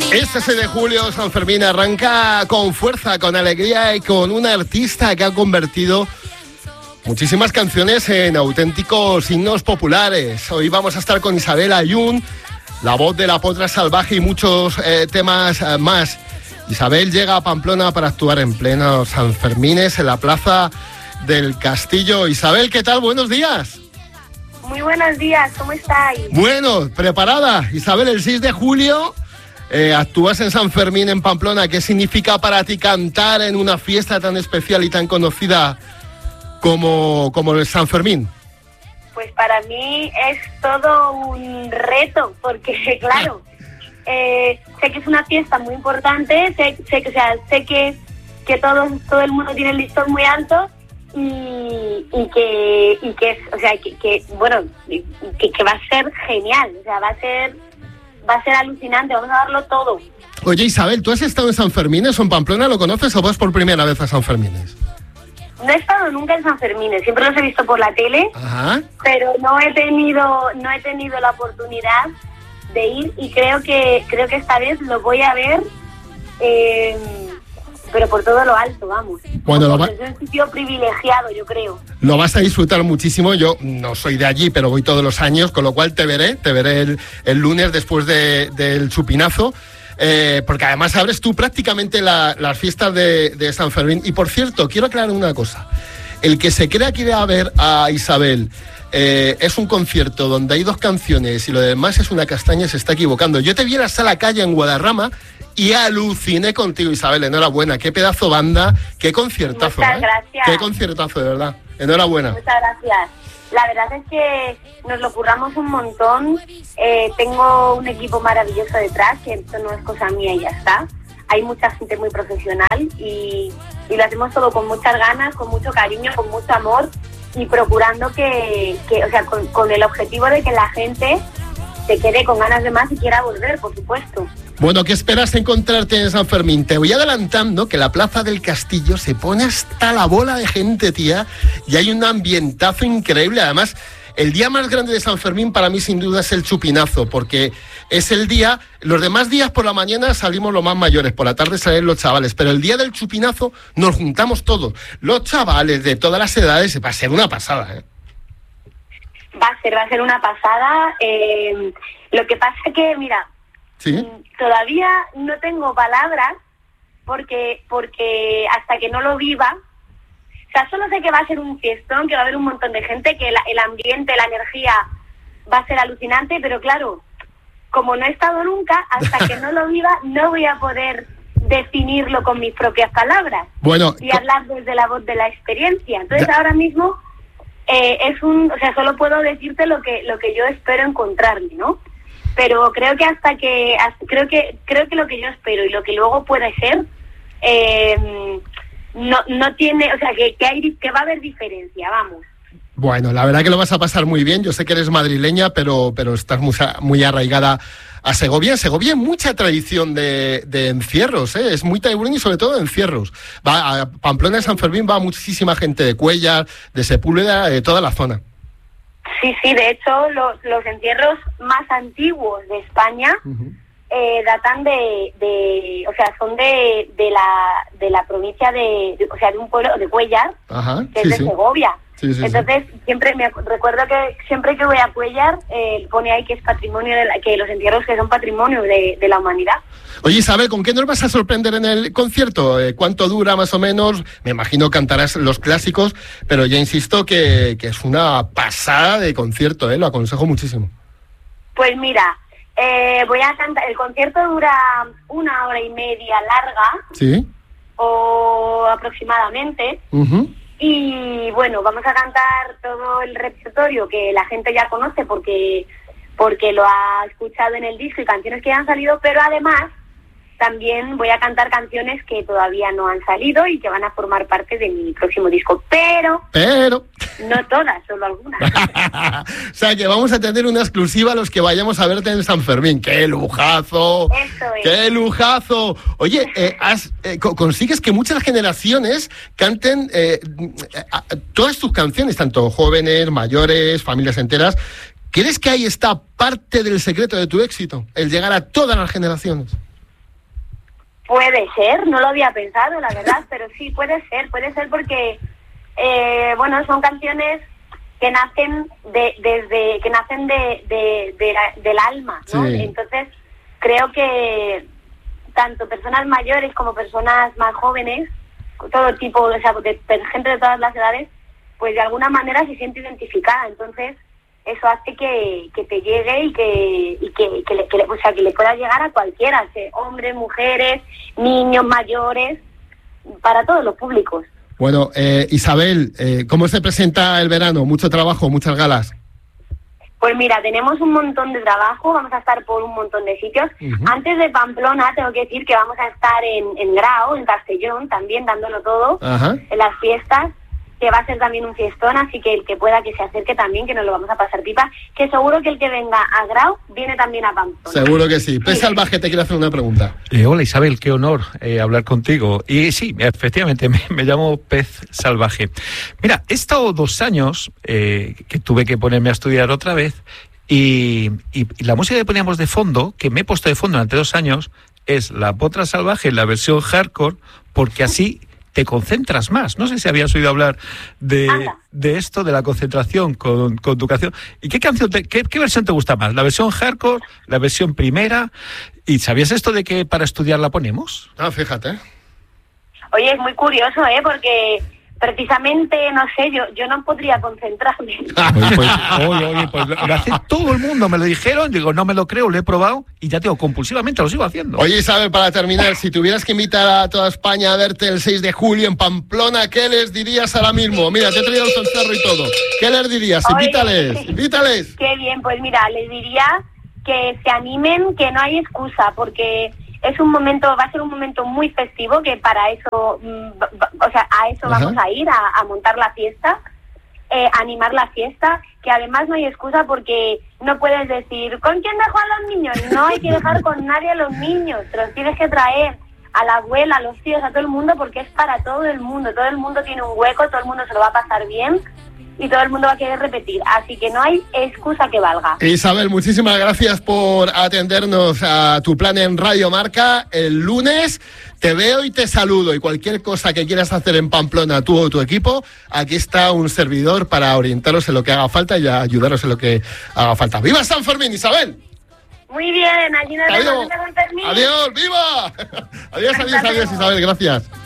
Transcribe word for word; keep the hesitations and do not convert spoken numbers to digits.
Este seis de julio, San Fermín arranca con fuerza, con alegría y con una artista que ha convertido muchísimas canciones en auténticos himnos populares. Hoy vamos a estar con Isabel Ayun, la voz de La Potra Salvaje y muchos eh, temas eh, más. Isabel llega a Pamplona para actuar en pleno San Fermines en la Plaza del Castillo. Isabel, ¿qué tal? Buenos días. Muy buenos días, ¿cómo estáis? Bueno, preparada. Isabel, el seis de julio eh, actúas en San Fermín en Pamplona. ¿Qué significa para ti cantar en una fiesta tan especial y tan conocida como, como el San Fermín? Pues para mí es todo un reto, porque claro, eh, sé que es una fiesta muy importante, sé, sé, o sea, sé que, que todo, todo el mundo tiene el listón muy alto y, y que y que es, o sea, que, que bueno, que, que va a ser genial, o sea, va a ser va a ser alucinante, vamos a darlo todo. Oye, Isabel, ¿tú has estado en San Fermines o en Pamplona? ¿Lo conoces o vas por primera vez a San Fermines? No he estado nunca en San Fermín, siempre los he visto por la tele. Ajá. Pero no he tenido no he tenido la oportunidad de ir y creo que creo que esta vez lo voy a ver, eh, pero por todo lo alto, vamos. Bueno, lo va... es un sitio privilegiado, yo creo. Lo vas a disfrutar muchísimo. Yo no soy de allí, pero voy todos los años, con lo cual te veré, te veré el, el lunes después de, del chupinazo. Eh, porque además abres tú prácticamente la, las fiestas de, de San Fermín. Y por cierto, quiero aclarar una cosa. El que se crea que ir a ver a Isabel eh, es un concierto donde hay dos canciones y lo demás es una castaña, se está equivocando. Yo te vi en la Sala Calle en Guadarrama y aluciné contigo, Isabel. Enhorabuena, qué pedazo banda, qué conciertazo. Muchas ¿eh? gracias. Qué conciertazo, de verdad. Enhorabuena. Muchas gracias. La verdad es que nos lo curramos un montón. Eh, tengo un equipo maravilloso detrás, que esto no es cosa mía y ya está. Hay mucha gente muy profesional y, y lo hacemos todo con muchas ganas, con mucho cariño, con mucho amor y procurando que, que o sea, con, con el objetivo de que la gente se quede con ganas de más y quiera volver, por supuesto. Bueno, ¿qué esperas encontrarte en San Fermín? Te voy adelantando que la Plaza del Castillo se pone hasta la bola de gente, tía, y hay un ambientazo increíble. Además, el día más grande de San Fermín para mí sin duda es el chupinazo, porque es el día, los demás días por la mañana salimos los más mayores, por la tarde salen los chavales, pero el día del chupinazo nos juntamos todos, los chavales de todas las edades, va a ser una pasada, ¿eh? Va a ser, va a ser una pasada. Eh, lo que pasa que, mira, ¿sí? Todavía no tengo palabras porque porque hasta que no lo viva, o sea, solo sé que va a ser un fiestón, que va a haber un montón de gente, que la, el ambiente, la energía va a ser alucinante, pero claro, como no he estado nunca, hasta que no lo viva, no voy a poder definirlo con mis propias palabras. Bueno, y hablar desde la voz de la experiencia. Entonces ya. ahora mismo eh, es un, o sea, solo puedo decirte lo que lo que yo espero encontrarme, ¿no? Pero creo que hasta que hasta, creo que creo que lo que yo espero y lo que luego puede ser eh, no no tiene, o sea, que que hay que va a haber diferencia, vamos. Bueno, la verdad que lo vas a pasar muy bien. Yo sé que eres madrileña, pero pero estás muy, muy arraigada a Segovia. En Segovia hay mucha tradición de, de encierros, ¿eh? Es muy taurino y sobre todo de encierros. Va a Pamplona y San Fermín va muchísima gente de Cuéllar, de Sepúlveda, de toda la zona. Sí, sí, de hecho los, los entierros más antiguos de España uh-huh. eh, datan de, de, o sea, son de, de la de la provincia de, de, o sea, de un pueblo de Cuéllar, Ajá, que sí, es de sí. Segovia. Sí, sí, Entonces sí. siempre me recuerdo que siempre que voy a Cuéllar eh, pone ahí que es patrimonio de la, que los entierros que son patrimonio de, de la humanidad. Oye, Isabel, ¿con qué nos vas a sorprender en el concierto? Eh, ¿Cuánto dura más o menos? Me imagino cantarás los clásicos, pero ya insisto que, que es una pasada de concierto, ¿eh? Lo aconsejo muchísimo. Pues mira, eh, voy a cantar, el concierto dura una hora y media larga, ¿sí? O aproximadamente. Uh-huh. Y bueno, vamos a cantar todo el repertorio que la gente ya conoce porque porque lo ha escuchado en el disco y canciones que ya han salido, pero además también voy a cantar canciones que todavía no han salido y que van a formar parte de mi próximo disco, pero pero no todas, solo algunas. O sea que vamos a tener una exclusiva a los que vayamos a verte en San Fermín. ¡Qué lujazo! Eso es. ¡Qué lujazo! Oye, eh, has, eh, consigues que muchas generaciones canten eh, todas tus canciones, tanto jóvenes, mayores, familias enteras. ¿Crees que ahí está parte del secreto de tu éxito? El llegar a todas las generaciones. Puede ser, no lo había pensado, la verdad, pero sí, puede ser, puede ser porque, eh, bueno, son canciones que nacen de, desde, que nacen de, de, de la, del alma, ¿no? Sí. Entonces, creo que tanto personas mayores como personas más jóvenes, todo tipo, o sea, de, de gente de todas las edades, pues de alguna manera se siente identificada. Entonces, eso hace que, que te llegue y que y que, que, le, que le, o sea, que le pueda llegar a cualquiera, sea hombres, mujeres, niños, mayores, para todos los públicos. Bueno, eh, Isabel, eh, ¿cómo se presenta el verano? ¿Mucho trabajo, muchas galas? Pues mira, tenemos un montón de trabajo, vamos a estar por un montón de sitios. Uh-huh. Antes de Pamplona, tengo que decir que vamos a estar en, en Grao, en Castellón, también dándolo todo, uh-huh. en las fiestas, que va a ser también un fiestón, así que el que pueda que se acerque también, que nos lo vamos a pasar pipa, que seguro que el que venga a Grau viene también a Pamplona. Seguro que sí. Pez sí. Salvaje te quiere hacer una pregunta. Eh, hola Isabel, qué honor eh, hablar contigo. Y sí, efectivamente, me, me llamo Pez Salvaje. Mira, he estado dos años eh, que tuve que ponerme a estudiar otra vez y, y, y la música que poníamos de fondo, que me he puesto de fondo durante dos años, es la Potra Salvaje en la versión hardcore, porque así te concentras más. No sé si habías oído hablar de, de esto, de la concentración con, con tu canción. ¿Y qué canción, te, qué, qué versión te gusta más? ¿La versión hardcore? ¿La versión primera? ¿Y sabías esto de que para estudiar la ponemos? Ah, fíjate. Oye, es muy curioso, ¿eh? Porque precisamente, no sé, yo yo no podría concentrarme. Oye, pues, oye, oye, pues lo, lo hace todo el mundo, me lo dijeron, digo, no me lo creo, lo he probado y ya tengo compulsivamente, lo sigo haciendo. Oye, Isabel, para terminar, si tuvieras que invitar a toda España a verte el seis de julio en Pamplona, ¿qué les dirías ahora mismo? Mira, te he traído el cencerro y todo. ¿Qué les dirías? Oye, invítales, invítales. Qué bien, pues mira, les diría que se animen, que no hay excusa, porque es un momento, va a ser un momento muy festivo, que para eso, o sea, a eso Ajá. vamos a ir, a, a montar la fiesta, eh, animar la fiesta, que además no hay excusa porque no puedes decir, ¿con quién dejo a los niños? No hay que dejar con nadie a los niños, te los tienes que traer a la abuela, a los tíos, a todo el mundo, porque es para todo el mundo, todo el mundo tiene un hueco, todo el mundo se lo va a pasar bien y todo el mundo va a querer repetir, así que no hay excusa que valga. Isabel, muchísimas gracias por atendernos a tu plan en Radio Marca. El lunes te veo y te saludo, y cualquier cosa que quieras hacer en Pamplona, tú o tu equipo, aquí está un servidor para orientaros en lo que haga falta y ayudaros en lo que haga falta. ¡Viva San Fermín, Isabel! Muy bien, allí nos vemos en San Fermín. Adiós, viva. Adiós, adiós, adiós, Isabel, gracias.